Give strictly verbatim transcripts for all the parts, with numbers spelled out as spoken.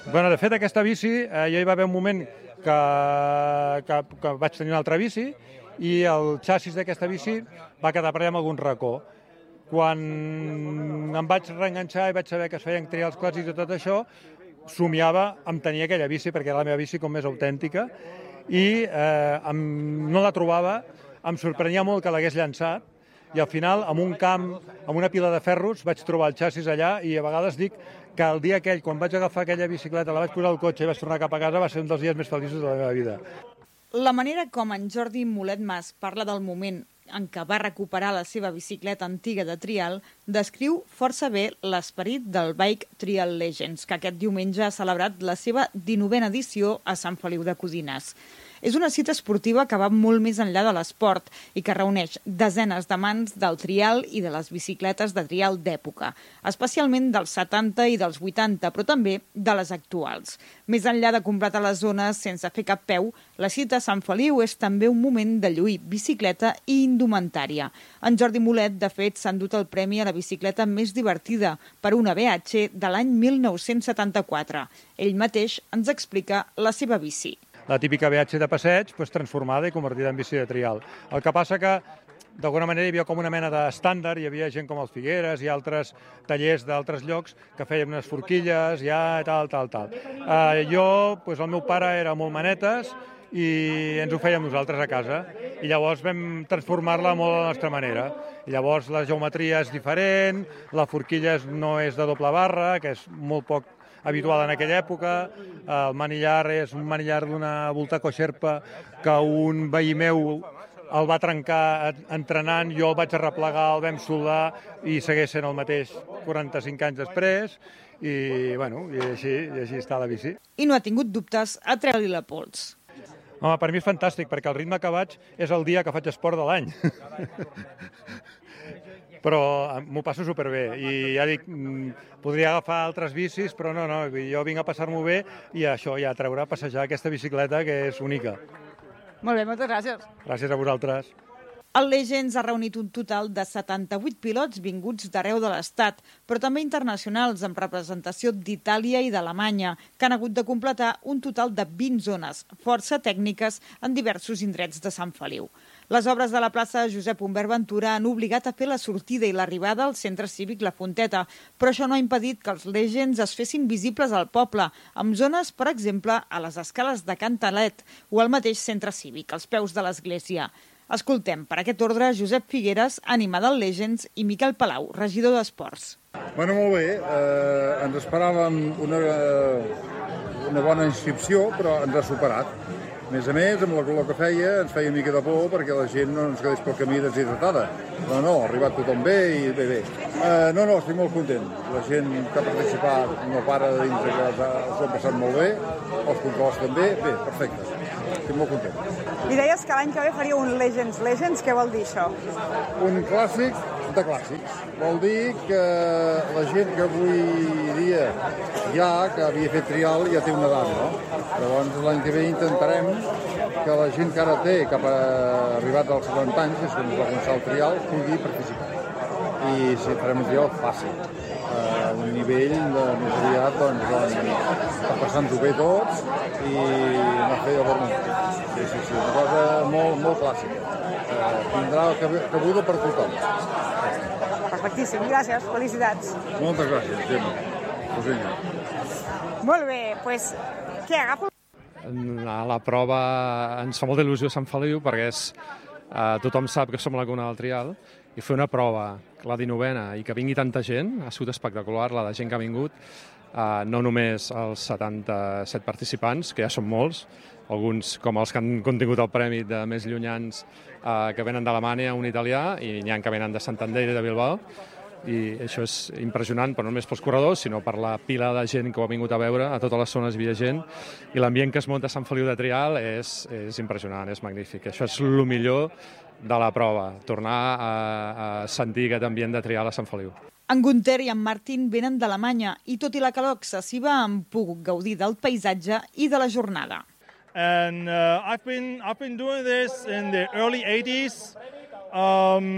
Bueno, de fet, aquesta bici, eh, ja hi va haver un moment que, que, que vaig tenir una altra bici i el xassis d'aquesta bici va quedar per allà amb algun racó. Quan em vaig reenganxar i vaig saber que es feien trials clàssics i tot això, somiava amb tenir aquella bici, perquè era la meva bici com més autèntica, i eh, em, no la trobava, em sorprenia molt que l'hagués llançat, i al final, amb un camp, amb una pila de ferros, vaig trobar el xassis allà i a vegades dic que el dia aquell, quan vaig agafar aquella bicicleta, la vaig posar al cotxe i vaig tornar cap a casa, va ser un dels dies més feliços de la meva vida. La manera com en Jordi Mulet Mas parla del moment en què va recuperar la seva bicicleta antiga de trial descriu força bé l'esperit del Bike Trial Legends, que aquest diumenge ha celebrat la seva dinovena edició a Sant Feliu de Codines. És una cita esportiva que va molt més enllà de l'esport i que reuneix desenes d'amants del trial i de les bicicletes de trial d'època, especialment dels setanta i dels vuitanta, però també de les actuals. Més enllà de completar les zones sense fer cap peu, la cita a Sant Feliu és també un moment de lluir bicicleta i indumentària. En Jordi Mulet, de fet, s'ha endut el premi a la bicicleta més divertida per una B H de l'any mil nou-cents setanta-quatre. Ell mateix ens explica la seva bici. La típica B H de passeig, doncs, transformada i convertida en bici de trial. El que passa que, d'alguna manera, hi havia com una mena d'estàndard, hi havia gent com el Figueres i altres tallers d'altres llocs que feien unes forquilles, ja, tal, tal, tal. Uh, jo, doncs, el meu pare era molt manetes i ens ho fèiem nosaltres a casa. I llavors vam transformar-la molt a la nostra manera. I llavors la geometria és diferent, la forquilla no és de doble barra, que és molt poc habitual en aquella època. El manillar és un manillar d'una Bultaco Sherpa que un veí meu el va trencar entrenant, jo el vaig arreplegar, el vam soldar i segueix sent el mateix quaranta-cinc anys després i, bueno, i així, i així està la bici. I no ha tingut dubtes a treure-li la pols. Home, per mi és fantàstic, perquè el ritme que vaig és el dia que faig esport de l'any. Però m'ho passo superbé i ja dic, podria agafar altres bicis, però no, no, jo vinc a passar-m'ho bé i això, ja treure a passejar aquesta bicicleta que és única. Molt bé, moltes gràcies. Gràcies a vosaltres. El Legends ha reunit un total de setanta-vuit pilots vinguts d'arreu de l'Estat, però també internacionals amb representació d'Itàlia i d'Alemanya, que han hagut de completar un total de vint zones, força tècniques en diversos indrets de Sant Feliu. Les obres de la plaça Josep Humbert Ventura han obligat a fer la sortida i l'arribada al centre cívic La Fonteta, però això no ha impedit que els Legends es fessin visibles al poble, amb zones, per exemple, a les escales de Can Talet o al mateix centre cívic, als peus de l'església. Escoltem, per aquest ordre, Josep Figueres, ànima del Legends, i Miquel Palau, regidor d'Esports. Bueno, molt bé. Eh, ens esperàvem una, una bona inscripció, però ens ha superat. A més a més, amb la color que feia, ens feia una mica de por perquè la gent no ens quedés pel camí deshidratada. Però no, ha arribat tothom bé i bé, bé. Eh, no, no, estic molt content. La gent que ha participat no para de dintre que s'ho ha passat molt bé, els controls també, bé, perfecte. Estic molt content. I deies que l'any que ve faria un Legends Legends, què vol dir això? Un clàssic de clàssics. Vol dir que la gent que avui dia ja, que havia fet trial, ja té una edat, no? Llavors l'any que ve intentarem que la gent que ara té, cap a arribat als setanta anys, que és quan es va començar el trial, pugui participar. I si farem un trial fàcil, a un nivell de més aviat, doncs, doncs passant-ho bé tots i anar a fer el bon moment. Sí, sí, sí, una cosa molt, molt clàssica. Eh, tindrà cabuda per tothom. Perfectíssim, gràcies, felicitats. Moltes gràcies, Gemma. Rosenya. Molt bé, doncs, què agafo? A la prova ens fa molta il·lusió Sant Feliu perquè és, eh, tothom sap que som la cuna del trial i fer una prova, la dinovena, i que vingui tanta gent, ha sigut espectacular, la de gent que ha vingut, eh, no només els setanta-set participants, que ja són molts, alguns com els que han contingut el premi de més llunyans, eh, que venen d'Alemanya, un italià, i n'hi ha que venen de Santander i de Bilbao, i això és impressionant, però no només pels corredors, sinó per la pila de gent que ho ha vingut a veure, a totes les zones hi havia gent, i l'ambient que es munta a Sant Feliu de Trial és, és impressionant, és magnífic. Això és el millor de la prova, tornar a, a sentir aquest ambient de trial a Sant Feliu. En Gunther i en Martin venen d'Alemanya i, tot i la calor excessiva, han pogut gaudir del paisatge i de la jornada. And uh, I've been I've been doing this in the early eighties. Um,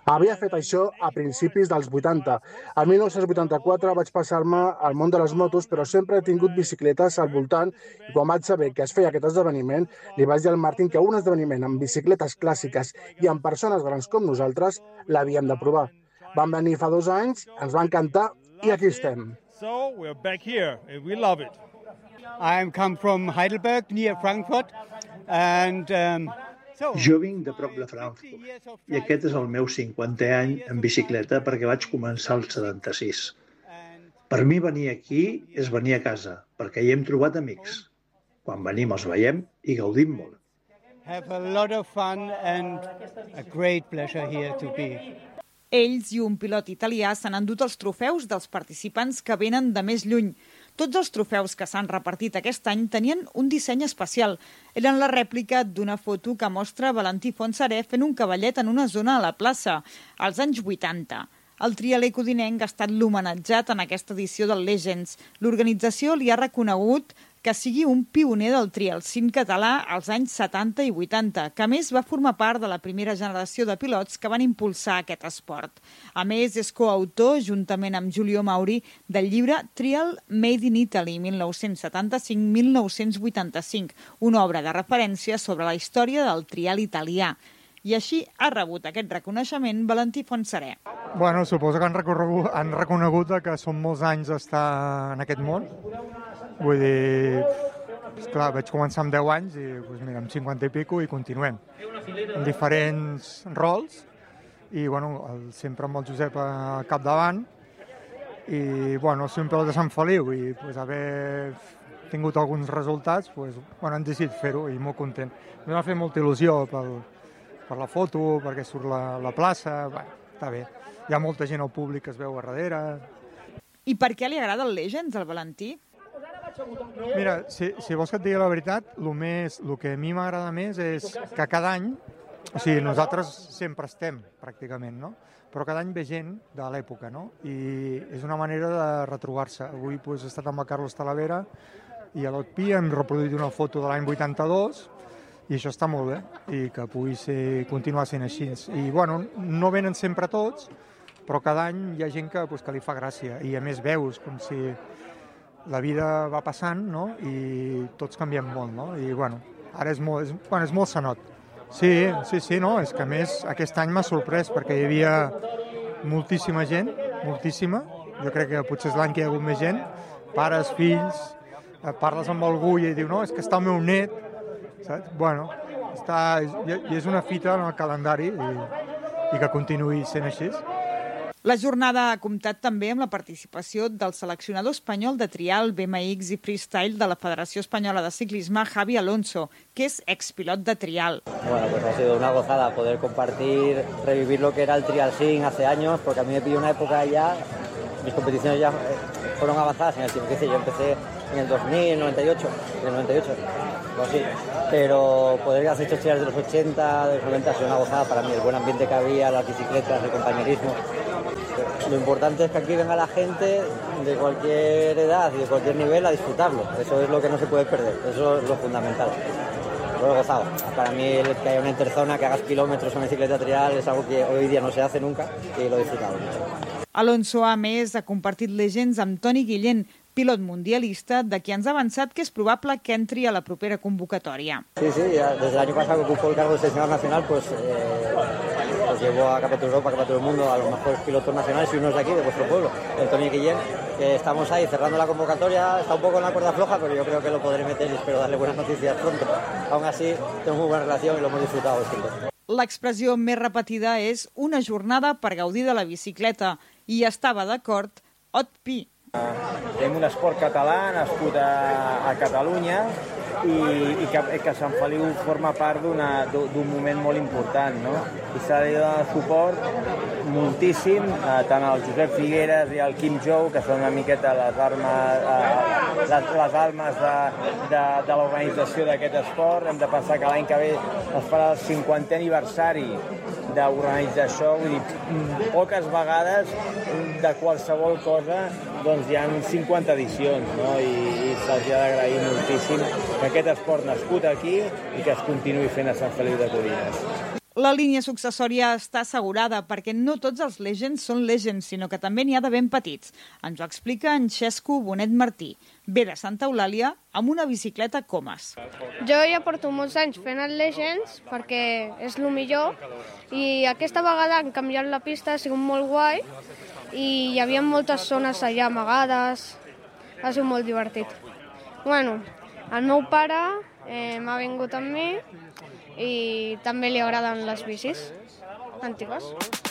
Havia fet això a principis dels vuitanta. El mil nou-cents vuitanta-quatre vaig passar-me al món de les motos, però sempre he tingut bicicletes al voltant i quan vaig saber que es feia aquest esdeveniment, li vaig dir al Martín que un esdeveniment amb bicicletes clàssiques i amb persones grans com nosaltres l'havíem de provar. Vam venir fa dos anys, ens va encantar i aquí estem. So we're back here and we love it. I come from Heidelberg, near Frankfurt, and um, Jo vinc de prop de Frankfurt i aquest és el meu cinquantè any en bicicleta perquè vaig començar al setanta-sis. Per mi venir aquí és venir a casa, perquè hi hem trobat amics. Quan venim els veiem i gaudim molt. Have a lot of fun and a great pleasure here to be. Ells i un pilot italià s'han endut els trofeus dels participants que venen de més lluny. Tots els trofeus que s'han repartit aquest any tenien un disseny especial. Eren la rèplica d'una foto que mostra Valentí Fontserè fent un cavallet en una zona a la plaça, als anys vuitanta. El trialer codinenc ha estat l'homenatjat en aquesta edició del Legends. L'organització li ha reconegut que sigui un pioner del trialcin català als anys setanta i vuitanta, que a més va formar part de la primera generació de pilots que van impulsar aquest esport. A més, és coautor, juntament amb Giulio Mauri, del llibre Trial Made in Italy, mil nou-cents setanta-cinc a mil nou-cents vuitanta-cinc, una obra de referència sobre la història del trial italià. I així ha rebut aquest reconeixement Valentí Fontserè. Bueno, suposo que han, han reconegut que són molts anys d'estar en aquest món. Vull dir, esclar, vaig començar amb deu anys i doncs mira, amb cinquanta i pico i continuem. En diferents rols i bueno, el, sempre amb el Josep a capdavant i bueno, sempre el de Sant Feliu i pues, haver tingut alguns resultats, pues, bueno, han decidit fer-ho i molt content. M'ha fet molta il·lusió pel, per la foto, perquè surt la, la plaça, bueno, està bé. Hi ha molta gent al públic que es veu a darrere. I per què li agrada el Legends, al Valentí? Mira, si, si vols que et digui la veritat, el, més, el que a mi m'agrada més és que cada any, o sigui, nosaltres sempre estem, pràcticament, no? Però cada any ve gent de l'època, no? I és una manera de retrobar-se. Avui pues, he estat amb el Carlos Talavera i a l'O T P hem reproduït una foto de l'any vuitanta-dos i això està molt bé, i que pugui ser, continuar sent així. I, bueno, no venen sempre tots, però cada any hi ha gent que, pues, que li fa gràcia, i a més veus com si la vida va passant, no?, i tots canviem molt, no?, i, bueno, ara és molt, és, bueno, és molt senot. Sí, sí, sí, no, és que a més aquest any m'ha sorprès, perquè hi havia moltíssima gent, moltíssima, jo crec que potser és l'any que hi ha hagut més gent, pares, fills, parles amb algú i diu, no, és que està el meu net, saps? Bueno, està, i és una fita en el calendari i, i que continuï sent així. La jornada ha comptat també amb la participació del seleccionador espanyol de trial, B M X i freestyle de la Federació Espanyola de Ciclisme, Javi Alonso, que es expilot de trial. Bueno, pues ha sido una gozada poder compartir, revivir lo que era el trial sim hace años, porque a mí me pilló una época ya, mis competiciones ya fueron avanzadas en el tiempo que hice. Yo empecé en el dos mil, noventa y ocho, en el noventa y ocho, pues sí. Pero poder hacer estos trials de los ochenta, de los noventa, ha sido una gozada para mí, el buen ambiente que había, las bicicletas, el compañerismo. Lo importante es que aquí venga la gente de cualquier edad y de cualquier nivel a disfrutarlo. Eso es lo que no se puede perder, eso es lo fundamental. Lo he gozado. Para mí el que haya una interzona, que hagas kilómetros en bicicleta trial es algo que hoy día no se hace nunca y lo he disfrutado mucho. Alonso, a més, ha compartit Legends amb Toni Guillén, pilot mundialista, de qui ens ha avançat que és probable que entri a la propera convocatòria. Sí, sí, ya desde el año pasado que ocupó el cargo de seleccionador nacional, pues, eh, pues llevó a Campeonato de Europa, a Campeonato del Mundo, a los mejores pilotos nacionales y uno es de aquí, de vuestro pueblo, el Toni Guillén, que estamos ahí cerrando la convocatoria, está un poco en la cuerda floja, pero yo creo que lo podré meter y espero darle buenas noticias pronto. Aún así, tengo muy buena relación y lo hemos disfrutado este tiempo. L'expressió més repetida és una jornada per gaudir de la bicicleta, i estava d'acord O T P. Tenim un esport català nascut a, a Catalunya i, i que, que Sant Feliu forma part d'un moment molt important, no? I s'ha de donar suport moltíssim eh, tant al Josep Figueres i al Quim Jou, que són una miqueta les armes, eh, les, les almes de, de, de l'organització d'aquest esport. Hem de pensar que l'any que ve es farà el cinquantè aniversari d'organitzar això, vull dir, poques vegades de qualsevol cosa doncs hi ha cinquanta edicions, no? I, i se'ls ha d'agrair moltíssim que aquest esport nascut aquí i que es continuï fent a Sant Feliu de Codines. La línia successòria està assegurada perquè no tots els Legends són Legends, sinó que també n'hi ha de ben petits. Ens ho explica en Xesco Bonet Martí. Ve de Santa Eulàlia amb una bicicleta Comas. Jo ja porto molts anys fent el Legends perquè és el millor i aquesta vegada han canviat la pista, ha sigut molt guai i hi havia moltes zones allà amagades, ha sigut molt divertit. Bueno, el meu pare eh, m'ha vingut amb mi i també li agraden les bicis antigues.